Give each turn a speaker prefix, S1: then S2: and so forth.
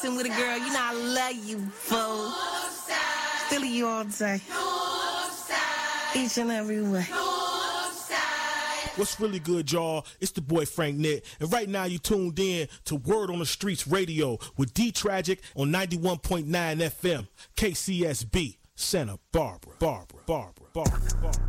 S1: with a girl, you know I love you, fool. Philly you all day. Each and every way.
S2: What's really good, y'all? It's the boy Frank Nitt, and right now you tuned in to Word on the Streets Radio with D Tragic on 91.9 FM, KCSB, Santa Barbara.